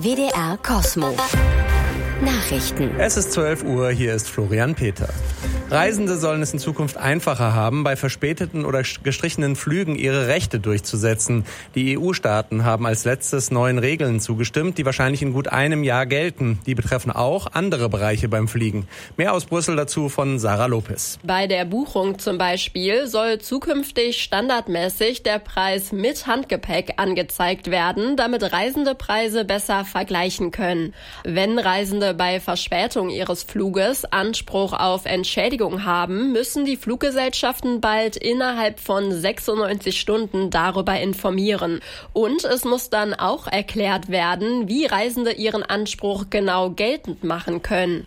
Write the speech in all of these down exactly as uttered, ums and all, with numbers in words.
W D R Kosmo. Nachrichten. Es ist zwölf Uhr, hier ist Florian Peter. Reisende sollen es in Zukunft einfacher haben, bei verspäteten oder gestrichenen Flügen ihre Rechte durchzusetzen. Die E U-Staaten haben als letztes neuen Regeln zugestimmt, die wahrscheinlich in gut einem Jahr gelten. Die betreffen auch andere Bereiche beim Fliegen. Mehr aus Brüssel dazu von Sarah Lopez. Bei der Buchung zum Beispiel soll zukünftig standardmäßig der Preis mit Handgepäck angezeigt werden, damit Reisende Preise besser vergleichen können. Wenn Reisende bei Verspätung ihres Fluges Anspruch auf Entschädigung haben, müssen die Fluggesellschaften bald innerhalb von sechsundneunzig Stunden darüber informieren. Und es muss dann auch erklärt werden, wie Reisende ihren Anspruch genau geltend machen können.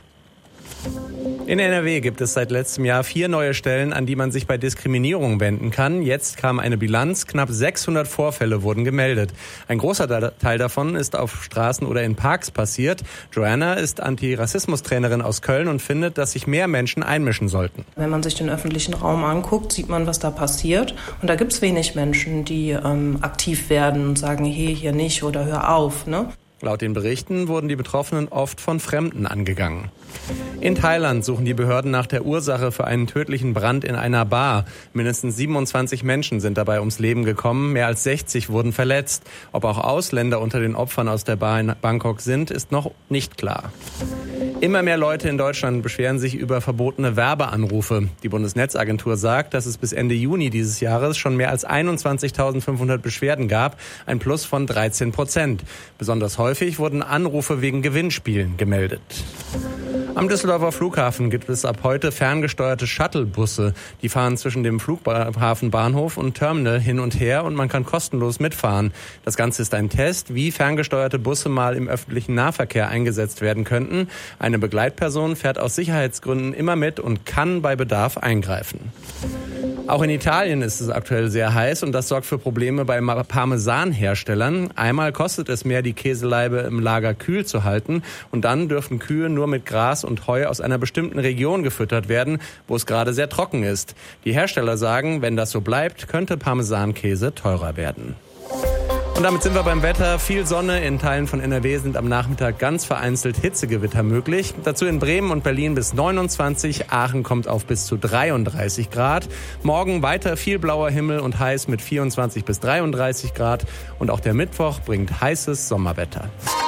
In N R W gibt es seit letztem Jahr vier neue Stellen, an die man sich bei Diskriminierung wenden kann. Jetzt kam eine Bilanz. Knapp sechshundert Vorfälle wurden gemeldet. Ein großer Teil davon ist auf Straßen oder in Parks passiert. Joanna ist Antirassismus-Trainerin aus Köln und findet, dass sich mehr Menschen einmischen sollten. Wenn man sich den öffentlichen Raum anguckt, sieht man, was da passiert. Und da gibt es wenig Menschen, die ähm, aktiv werden und sagen, hey, hier nicht oder hör auf, ne? Laut den Berichten wurden die Betroffenen oft von Fremden angegangen. In Thailand suchen die Behörden nach der Ursache für einen tödlichen Brand in einer Bar. Mindestens siebenundzwanzig Menschen sind dabei ums Leben gekommen, mehr als sechzig wurden verletzt. Ob auch Ausländer unter den Opfern aus der Bar in Bangkok sind, ist noch nicht klar. Immer mehr Leute in Deutschland beschweren sich über verbotene Werbeanrufe. Die Bundesnetzagentur sagt, dass es bis Ende Juni dieses Jahres schon mehr als einundzwanzigtausendfünfhundert Beschwerden gab, ein Plus von dreizehn Prozent. Besonders häufig wurden Anrufe wegen Gewinnspielen gemeldet. Am Düsseldorfer Flughafen gibt es ab heute ferngesteuerte Shuttlebusse. Die fahren zwischen dem Flughafenbahnhof und Terminal hin und her und man kann kostenlos mitfahren. Das Ganze ist ein Test, wie ferngesteuerte Busse mal im öffentlichen Nahverkehr eingesetzt werden könnten. Eine Begleitperson fährt aus Sicherheitsgründen immer mit und kann bei Bedarf eingreifen. Auch in Italien ist es aktuell sehr heiß und das sorgt für Probleme bei Parmesanherstellern. Einmal kostet es mehr, die Käseleibe im Lager kühl zu halten und dann dürfen Kühe nur mit Gras und Heu aus einer bestimmten Region gefüttert werden, wo es gerade sehr trocken ist. Die Hersteller sagen, wenn das so bleibt, könnte Parmesankäse teurer werden. Und damit sind wir beim Wetter. Viel Sonne. In Teilen von N R W sind am Nachmittag ganz vereinzelt Hitzegewitter möglich. Dazu in Bremen und Berlin bis neunundzwanzig. Aachen kommt auf bis zu dreiunddreißig Grad. Morgen weiter viel blauer Himmel und heiß mit vierundzwanzig bis dreiunddreißig Grad. Und auch der Mittwoch bringt heißes Sommerwetter.